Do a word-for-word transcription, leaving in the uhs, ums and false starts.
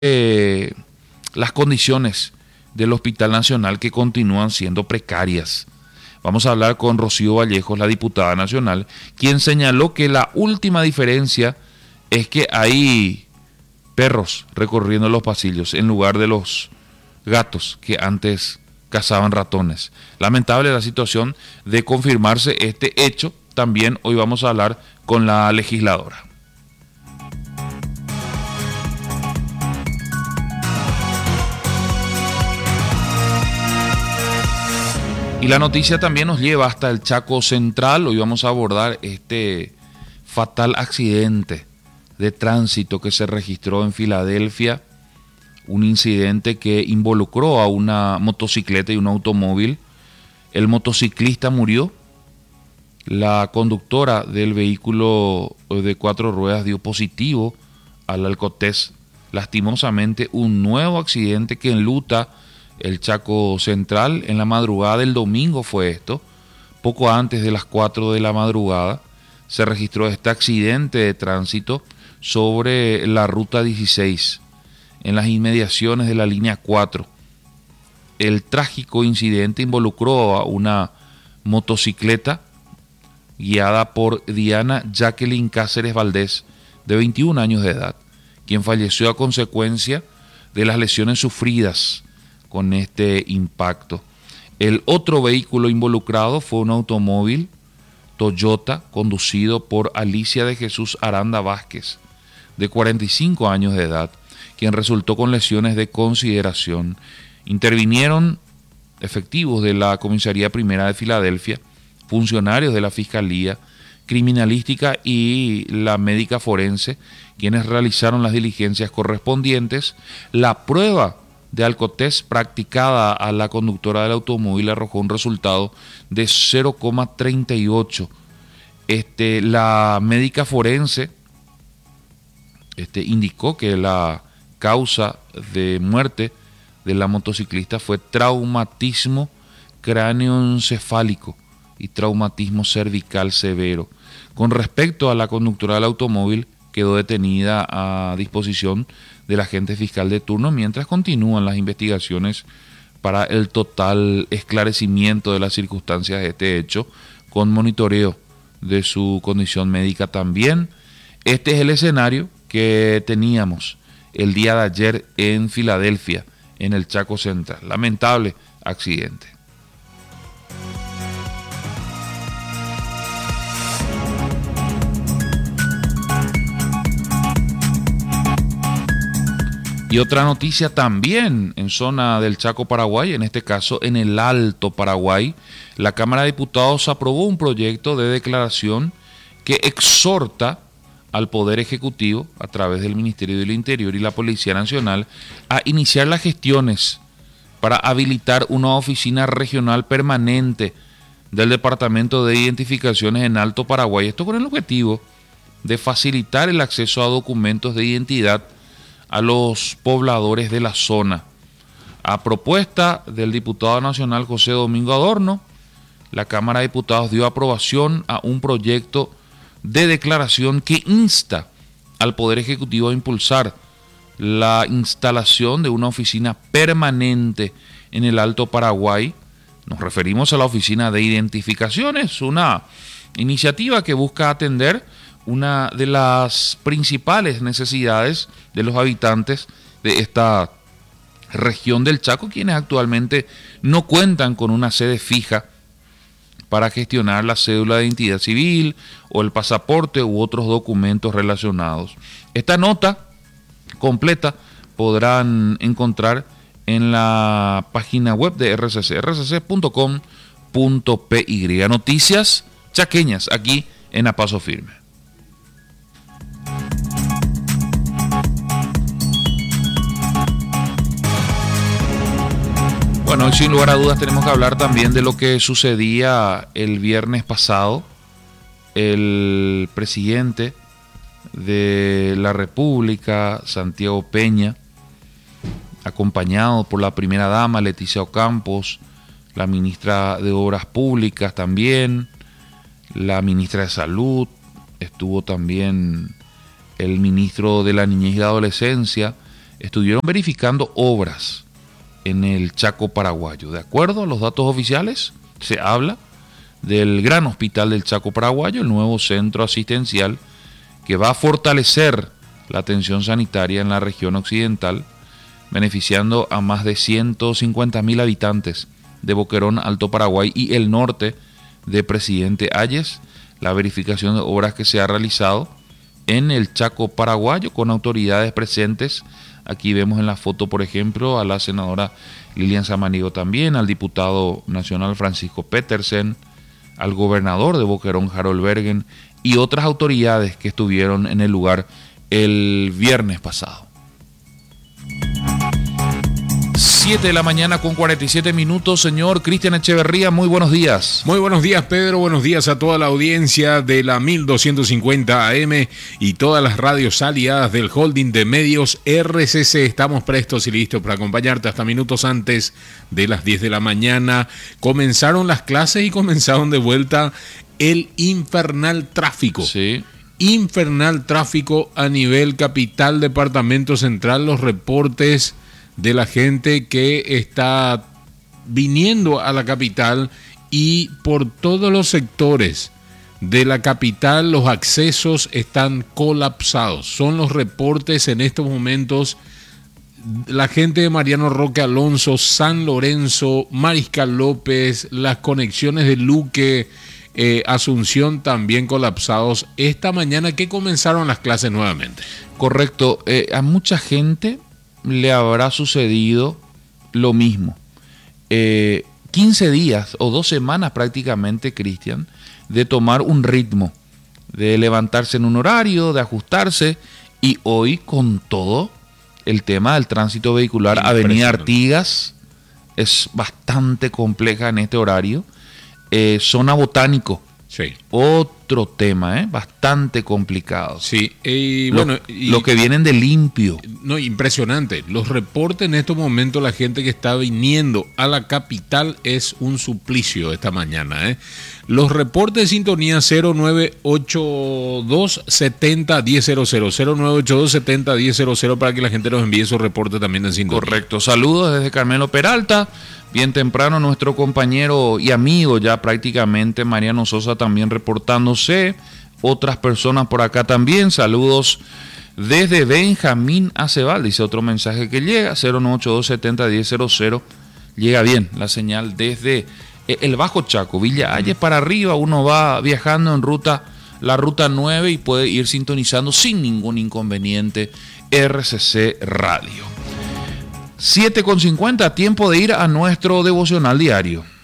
eh, las condiciones del Hospital Nacional que continúan siendo precarias. Vamos a hablar con Rocío Vallejos, la diputada nacional, quien señaló que la última diferencia es que hay perros recorriendo los pasillos en lugar de los gatos que antes cazaban ratones. Lamentable la situación. De confirmarse este hecho, también hoy vamos a hablar con la legisladora. Y la noticia también nos lleva hasta el Chaco Central. Hoy vamos a abordar este fatal accidente de tránsito que se registró en Filadelfia. Un incidente que involucró a una motocicleta y un automóvil. El motociclista murió. La conductora del vehículo de cuatro ruedas dio positivo al alcotés. Lastimosamente, un nuevo accidente que enluta el Chaco Central. En la madrugada del domingo fue esto. Poco antes de las cuatro de la madrugada se registró este accidente de tránsito sobre la ruta dieciséis, en las inmediaciones de la línea cuatro. El trágico incidente involucró a una motocicleta guiada por Diana Jacqueline Cáceres Valdés, de veintiún años de edad, quien falleció a consecuencia de las lesiones sufridas con este impacto. El otro vehículo involucrado fue un automóvil Toyota conducido por Alicia de Jesús Aranda Vázquez, de cuarenta y cinco años de edad, quien resultó con lesiones de consideración. Intervinieron efectivos de la Comisaría Primera de Filadelfia, funcionarios de la Fiscalía Criminalística y la médica forense, quienes realizaron las diligencias correspondientes. La prueba de alcotés practicada a la conductora del automóvil arrojó un resultado de cero coma treinta y ocho. Este, la médica forense este, indicó que la causa de muerte de la motociclista fue traumatismo cráneoencefálico y traumatismo cervical severo. Con respecto a la conductora del automóvil, quedó detenida a disposición del agente fiscal de turno mientras continúan las investigaciones para el total esclarecimiento de las circunstancias de este hecho, con monitoreo de su condición médica también. Este es el escenario que teníamos el día de ayer en Filadelfia, en el Chaco Central. Lamentable accidente. Y otra noticia también en zona del Chaco Paraguay, en este caso en el Alto Paraguay. La Cámara de Diputados aprobó un proyecto de declaración que exhorta al Poder Ejecutivo, a través del Ministerio del Interior y la Policía Nacional, a iniciar las gestiones para habilitar una oficina regional permanente del Departamento de Identificaciones en Alto Paraguay. Esto con el objetivo de facilitar el acceso a documentos de identidad a los pobladores de la zona. A propuesta del diputado nacional José Domingo Adorno, la Cámara de Diputados dio aprobación a un proyecto de declaración que insta al Poder Ejecutivo a impulsar la instalación de una oficina permanente en el Alto Paraguay. Nos referimos a la Oficina de Identificaciones, una iniciativa que busca atender una de las principales necesidades de los habitantes de esta región del Chaco, quienes actualmente no cuentan con una sede fija para gestionar la cédula de identidad civil o el pasaporte u otros documentos relacionados. Esta nota completa podrán encontrar en la página web de R C C, r c c punto com punto p y. Noticias chaqueñas aquí en A Paso Firme. Bueno, hoy sin lugar a dudas tenemos que hablar también de lo que sucedía el viernes pasado. El presidente de la República, Santiago Peña, acompañado por la primera dama, Leticia Ocampos, la ministra de Obras Públicas también, la ministra de Salud, estuvo también el ministro de la Niñez y la Adolescencia, estuvieron verificando obras en el Chaco paraguayo. De acuerdo a los datos oficiales, se habla del gran hospital del Chaco paraguayo, el nuevo centro asistencial que va a fortalecer la atención sanitaria en la región occidental, beneficiando a más de ciento cincuenta mil habitantes de Boquerón, Alto Paraguay y el norte de Presidente Hayes. La verificación de obras que se ha realizado en el Chaco paraguayo con autoridades presentes. Aquí vemos en la foto, por ejemplo, a la senadora Lilian Samaniego también, al diputado nacional Francisco Petersen, al gobernador de Boquerón, Harold Bergen, y otras autoridades que estuvieron en el lugar el viernes pasado. siete de la mañana con cuarenta y siete minutos. Señor Cristian Echeverría, muy buenos días. Muy buenos días, Pedro. Buenos días a toda la audiencia de la mil doscientos cincuenta A M y todas las radios aliadas del holding de medios R C C. Estamos prestos y listos para acompañarte hasta minutos antes de las diez de la mañana. Comenzaron las clases y comenzaron de vuelta el infernal tráfico. Sí. Infernal tráfico a nivel capital, departamento central. Los reportes de la gente que está viniendo a la capital, y por todos los sectores de la capital los accesos están colapsados. Son los reportes en estos momentos. La gente de Mariano Roque Alonso, San Lorenzo, Mariscal López, las conexiones de Luque, eh, Asunción también colapsados esta mañana que comenzaron las clases nuevamente. Correcto. Eh, a mucha gente le habrá sucedido lo mismo. Eh, quince días o dos semanas prácticamente, Cristian, de tomar un ritmo, de levantarse en un horario, de ajustarse, y hoy con todo el tema del tránsito vehicular, Avenida Artigas es bastante compleja en este horario. Eh, zona Botánico, sí, otro tema, ¿eh? Bastante complicado. Sí, y Lo, bueno, y, lo que vienen de limpio. No, impresionante. Los reportes en estos momentos, la gente que está viniendo a la capital es un suplicio esta mañana, ¿eh? Los reportes de sintonía cero nueve ocho dos siete cero uno cero cero, cero nueve ocho dos siete cero uno cero cero para que la gente nos envíe esos reportes también en sintonía. Correcto. Saludos desde Carmelo Peralta. Bien temprano nuestro compañero y amigo ya prácticamente Mariano Sosa también reportándose. Otras personas por acá también. Saludos desde Benjamín Acebal. Dice otro mensaje que llega. cero nueve ocho dos siete cero uno cero cero. Llega bien la señal desde el Bajo Chaco, Villa Hayes para arriba. Uno va viajando en ruta, la ruta nueve, y puede ir sintonizando sin ningún inconveniente R C C Radio. siete con cincuenta, tiempo de ir a nuestro devocional diario.